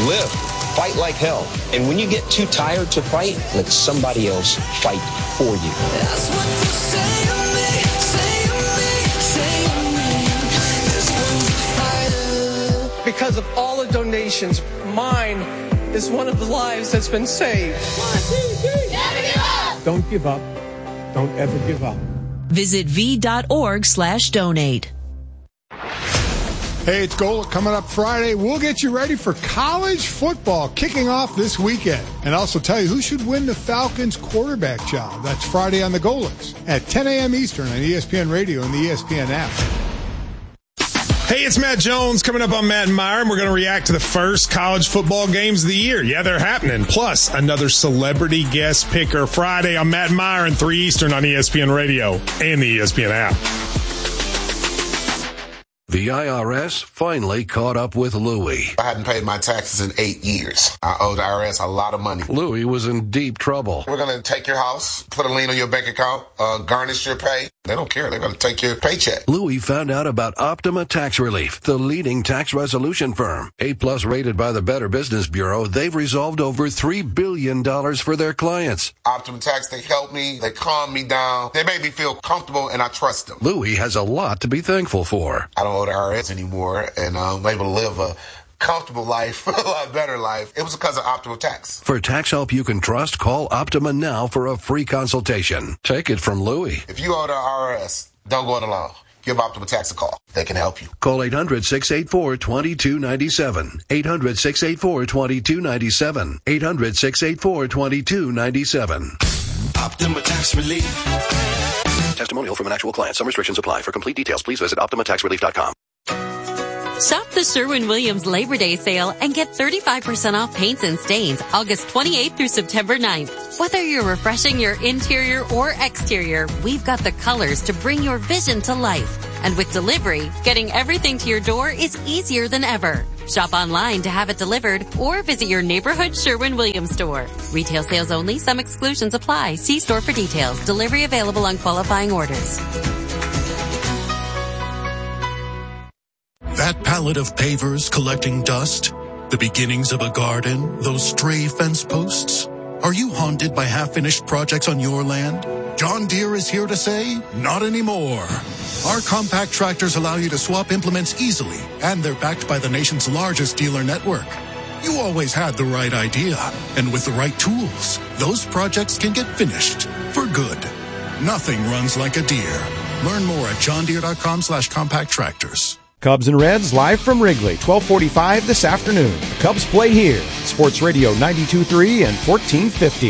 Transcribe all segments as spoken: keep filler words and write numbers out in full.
Live. Fight like hell. And when you get too tired to fight, let somebody else fight for you. That's what they say to me, say to me, say to me. This one's a fighter. Because of all the donations, mine is one of the lives that's been saved. One, two, three. Never give up. Don't give up. Don't ever give up. Visit v.org slash donate. Hey, it's Golic coming up Friday. We'll get you ready for college football kicking off this weekend. And also tell you who should win the Falcons quarterback job. That's Friday on the Golics at ten a.m. Eastern on E S P N Radio and the E S P N app. Hey, it's Matt Jones coming up on Matt and Myron. We're going to react to the first college football games of the year. Yeah, they're happening. Plus, another celebrity guest picker Friday on Matt and Myron, three Eastern on E S P N Radio and the E S P N app. The I R S finally caught up with Louie. I hadn't paid my taxes in eight years. I owe the I R S a lot of money. Louie was in deep trouble. We're going to take your house, put a lien on your bank account, uh, garnish your pay. They don't care. They're going to take your paycheck. Louie found out about Optima Tax Relief, the leading tax resolution firm. A-plus rated by the Better Business Bureau, they've resolved over three billion dollars for their clients. Optima Tax, they help me. They calm me down. They make me feel comfortable, and I trust them. Louie has a lot to be thankful for. I don't owe the I R S anymore, and I'm able to live a comfortable life, a lot better life. It was because of Optima Tax. For tax help you can trust, call Optima now for a free consultation. Take it from Louie. If you owe the I R S, don't go it alone. Give Optima Tax a call. They can help you. Call eight hundred, six eight four, two two nine seven. eight hundred, six eight four, two two nine seven. eight hundred, six eight four, two two nine seven. Optima Tax Relief. Testimonial from an actual client. Some restrictions apply. For complete details, please visit optima tax relief dot com. Shop the Sherwin-Williams Labor Day sale and get thirty-five percent off paints and stains August twenty-eighth through September ninth. Whether you're refreshing your interior or exterior, we've got the colors to bring your vision to life. And with delivery, getting everything to your door is easier than ever. Shop online to have it delivered or visit your neighborhood Sherwin-Williams store. Retail sales only. Some exclusions apply. See store for details. Delivery available on qualifying orders. That pallet of pavers collecting dust, the beginnings of a garden, those stray fence posts. Are you haunted by half-finished projects on your land? John Deere is here to say, not anymore. Our compact tractors allow you to swap implements easily, and they're backed by the nation's largest dealer network. You always had the right idea, and with the right tools, those projects can get finished for good. Nothing runs like a Deere. Learn more at johndeere.com slash compact tractors. Cubs and Reds live from Wrigley, twelve forty-five this afternoon. The Cubs play here. Sports Radio ninety-two point three and fourteen fifty.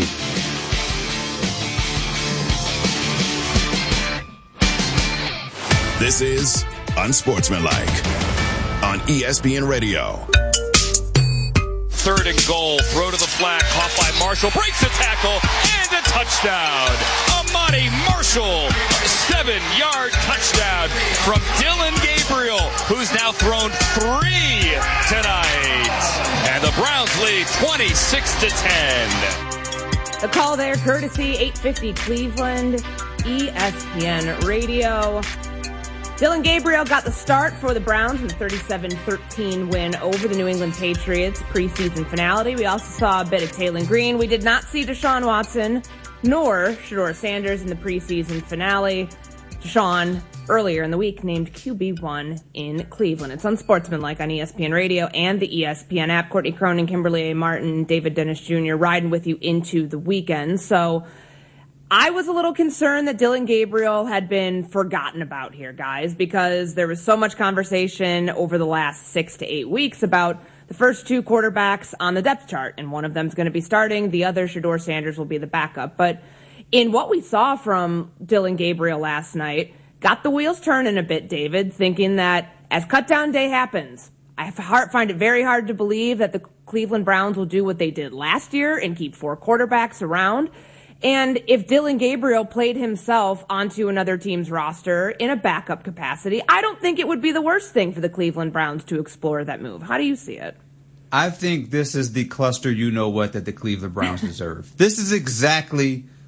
This is Unsportsmanlike on E S P N Radio. Third and goal, throw to the flat, caught by Marshall, breaks the tackle, and a touchdown. Amani Marshall, seven-yard touchdown from Dylan Gabriel, who's now thrown three tonight. And the Browns lead twenty-six to ten. The call there, courtesy eight fifty Cleveland, E S P N Radio. Dylan Gabriel got the start for the Browns with a thirty-seven thirteen win over the New England Patriots preseason finale. We also saw a bit of Taylon Green. We did not see Deshaun Watson nor Shedeur Sanders in the preseason finale. Deshaun, earlier in the week, named Q B one in Cleveland. It's Unsportsmanlike on E S P N Radio and the E S P N app. Courtney Cronin, Kimberly A. Martin, David Dennis Junior riding with you into the weekend. So I was a little concerned that Dylan Gabriel had been forgotten about here, guys, because there was so much conversation over the last six to eight weeks about the first two quarterbacks on the depth chart, and one of them's going to be starting. The other, Shedeur Sanders, will be the backup. But in what we saw from Dylan Gabriel last night, got the wheels turning a bit, David, thinking that as cutdown day happens, I find it very hard to believe that the Cleveland Browns will do what they did last year and keep four quarterbacks around. And if Dylan Gabriel played himself onto another team's roster in a backup capacity, I don't think it would be the worst thing for the Cleveland Browns to explore that move. How do you see it? I think this is the cluster you-know-what that the Cleveland Browns deserve. This is exactly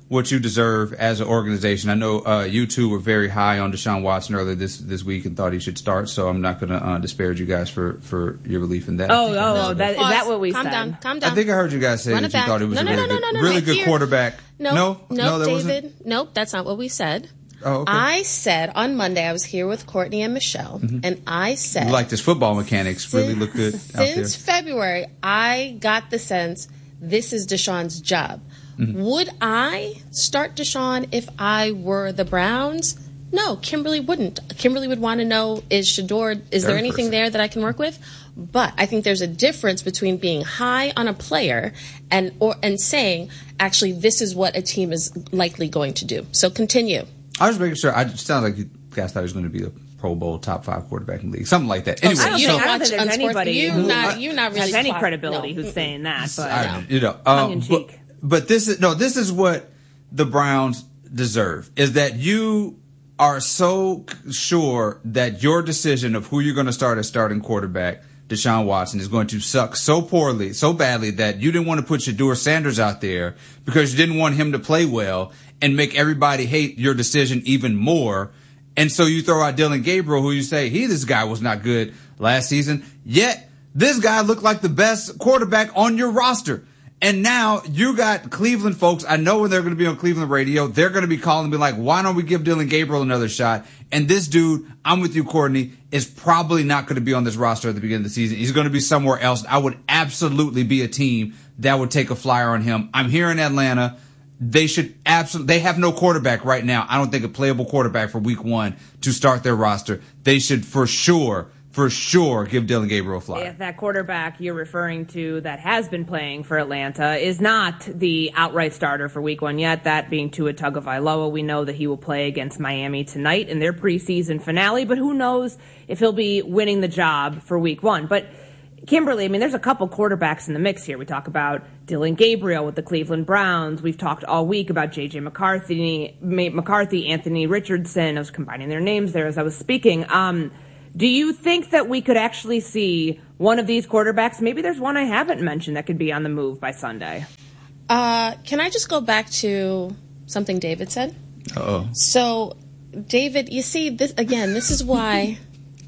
what you deserve as an organization. I know uh, you two were very high on Deshaun Watson earlier this this week and thought he should start, so I'm not going to uh, disparage you guys for, for your belief in that. Oh, oh, that, is that what we Calm said? Calm down, calm down. I think I heard you guys say Run that it you back. thought it was no, a no, really no, good, no, no, really no, good Here. quarterback. No, no, no, no, that David. wasn't? Nope, that's not what we said. Oh, okay. I said on Monday, I was here with Courtney and Michelle, mm-hmm. and I said... You like this football mechanics since, really look good out there. Since February, I got the sense this is Deshaun's job. Mm-hmm. Would I start Deshaun if I were the Browns? No, Kimberly wouldn't. Kimberly would want to know, is Shedeur, is there anything there that I can work with? But I think there's a difference between being high on a player and or and saying, actually, this is what a team is likely going to do. So continue. I was making sure. I it sounded like you guys thought he was going to be a Pro Bowl top five quarterback in the league, something like that. Anyway, I don't you think, don't I don't think there's anybody you who not, you not really has any plot, credibility no. who's saying that. But I, you know, um, but, but this is no. This is what the Browns deserve: is that you are so sure that your decision of who you're going to start as starting quarterback, Deshaun Watson, is going to suck so poorly, so badly that you didn't want to put Shedeur Sanders out there because you didn't want him to play well and make everybody hate your decision even more. And so you throw out Dylan Gabriel, who you say, he, this guy was not good last season. Yet this guy looked like the best quarterback on your roster. And now you got Cleveland folks. I know when they're going to be on Cleveland radio, they're going to be calling and be like, why don't we give Dylan Gabriel another shot? And this dude, I'm with you, Courtney, is probably not going to be on this roster at the beginning of the season. He's going to be somewhere else. I would absolutely be a team that would take a flyer on him. I'm here in Atlanta. They should absolutely, they have no quarterback right now. I don't think a playable quarterback for week one to start their roster. They should for sure, for sure give Dylan Gabriel a flyer. If that quarterback you're referring to that has been playing for Atlanta is not the outright starter for week one yet, that being Tua Tagovailoa, we know that he will play against Miami tonight in their preseason finale, but who knows if he'll be winning the job for week one. But Kimberly, I mean, there's a couple quarterbacks in the mix here. We talk about Dylan Gabriel with the Cleveland Browns. We've talked all week about J J McCarthy, McCarthy, Anthony Richardson. I was combining their names there as I was speaking. Um, do you think that we could actually see one of these quarterbacks? Maybe there's one I haven't mentioned that could be on the move by Sunday. Uh, can I just go back to something David said? Uh-oh. So, David, you see, this again, this is why...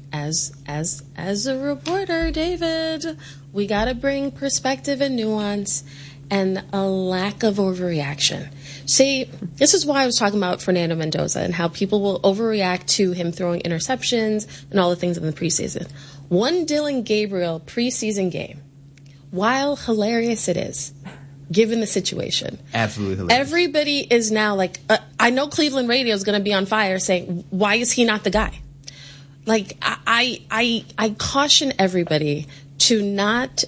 As as as a reporter, David, we got to bring perspective and nuance and a lack of overreaction. See, this is why I was talking about Fernando Mendoza and how people will overreact to him throwing interceptions and all the things in the preseason. One Dylan Gabriel preseason game, while hilarious it is, given the situation. Absolutely hilarious. Everybody is now like, uh, I know Cleveland radio is going to be on fire saying, why is he not the guy? Like, I, I, I caution everybody to not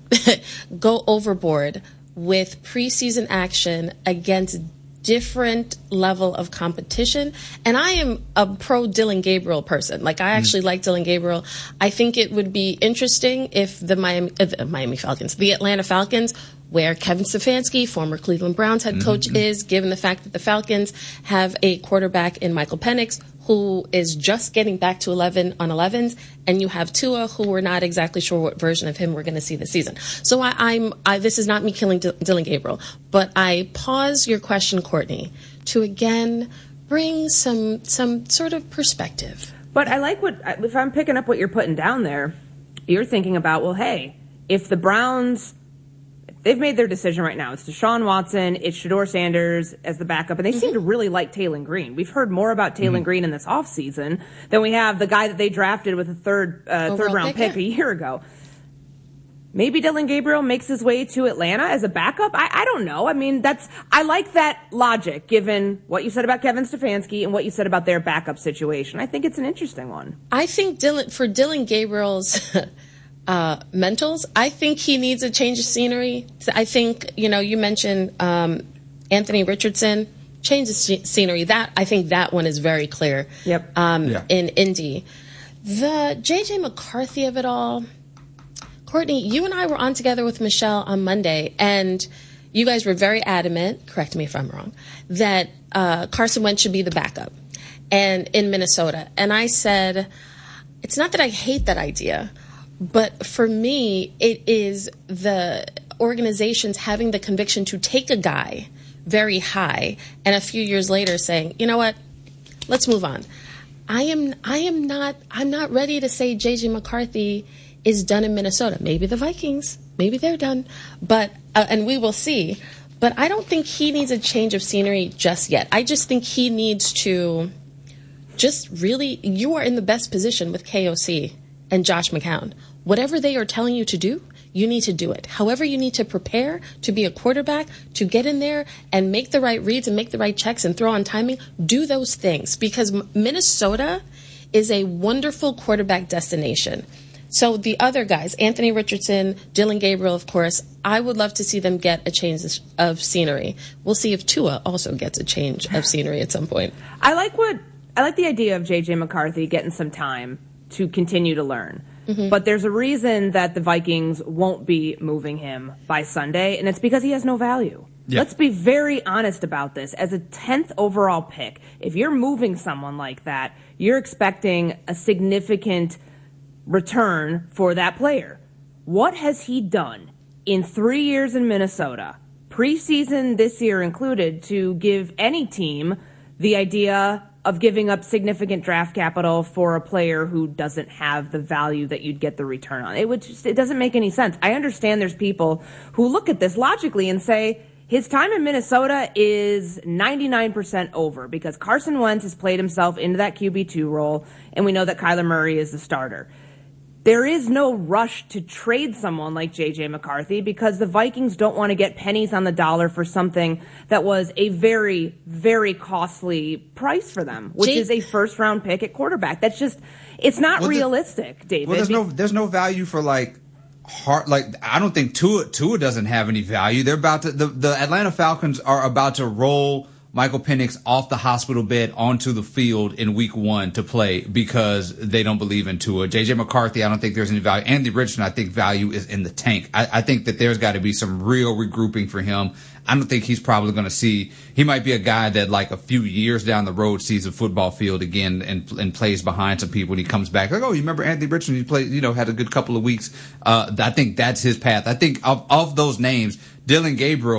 go overboard with preseason action against different level of competition. And I am a pro Dylan Gabriel person. Like, I actually mm. like Dylan Gabriel. I think it would be interesting if the Miami, uh, the Miami Falcons, the Atlanta Falcons, where Kevin Stefanski, former Cleveland Browns head coach, mm-hmm. is, given the fact that the Falcons have a quarterback in Michael Penix who is just getting back to eleven on elevens, and you have Tua, who we're not exactly sure what version of him we're going to see this season. So I, I'm, I, this is not me killing D- Dylan Gabriel, but I pause your question, Courtney, to again bring some some sort of perspective. But I like what, if I'm picking up what you're putting down there, you're thinking about, well, hey, if the Browns, they've made their decision right now. It's Deshaun Watson, it's Shedeur Sanders as the backup, and they mm-hmm. seem to really like Taylon Green. We've heard more about Taylon mm-hmm. Green in this offseason than we have the guy that they drafted with a third uh, third round pick, pick yeah. a year ago. Maybe Dylan Gabriel makes his way to Atlanta as a backup. I, I don't know. I mean, that's I like that logic, given what you said about Kevin Stefanski and what you said about their backup situation. I think it's an interesting one. I think Dylan for Dylan Gabriel's uh, mentals, I think he needs a change of scenery. I think, you know, you mentioned um, Anthony Richardson, change of scenery. That I think that one is very clear. Yep. Um, yeah. In Indy, the J J McCarthy of it all. Courtney, you and I were on together with Michelle on Monday, and you guys were very adamant, correct me if I'm wrong, that uh, Carson Wentz should be the backup and in Minnesota. And I said, it's not that I hate that idea, but for me, it is the organizations having the conviction to take a guy very high, and a few years later saying, you know what, let's move on. I am I am not I'm not ready to say J J McCarthy is done in Minnesota. Maybe the Vikings, maybe they're done, but uh, and we will see. But I don't think he needs a change of scenery just yet. I just think he needs to just really. You are in the best position with K O C and Josh McCown. Whatever they are telling you to do, you need to do it. However, you need to prepare to be a quarterback, to get in there and make the right reads and make the right checks and throw on timing. Do those things, because Minnesota is a wonderful quarterback destination. So the other guys, Anthony Richardson, Dillon Gabriel, of course, I would love to see them get a change of scenery. We'll see if Tua also gets a change of scenery at some point. I like what I like the idea of J J McCarthy getting some time to continue to learn. Mm-hmm. But there's a reason that the Vikings won't be moving him by Sunday, and it's because he has no value. Yeah. Let's be very honest about this. As a tenth overall pick, if you're moving someone like that, you're expecting a significant return for that player. What has he done in three years in Minnesota, preseason this year included, to give any team the idea of giving up significant draft capital for a player who doesn't have the value that you'd get the return on? It would just, it doesn't make any sense. I understand there's people who look at this logically and say his time in Minnesota is ninety-nine percent over because Carson Wentz has played himself into that Q B two role, and we know that Kyler Murray is the starter. There is no rush to trade someone like J J McCarthy because the Vikings don't want to get pennies on the dollar for something that was a very, very costly price for them, which J- is a first-round pick at quarterback. That's just, it's not well, realistic, the, David. Well, there's no, there's no value for, like, hard, like, I don't think Tua, Tua doesn't have any value. They're about to, the, the Atlanta Falcons are about to roll Michael Penix off the hospital bed onto the field in week one to play because they don't believe in Tua. J J McCarthy, I don't think there's any value. Andy Richardson, I think value is in the tank. I, I think that there's got to be some real regrouping for him. I don't think he's probably going to see, he might be a guy that like a few years down the road sees a football field again and and plays behind some people when he comes back. Like, oh, you remember Anthony Richardson? He played, you know, had a good couple of weeks. Uh, I think that's his path. I think of, of those names, Dillon Gabriel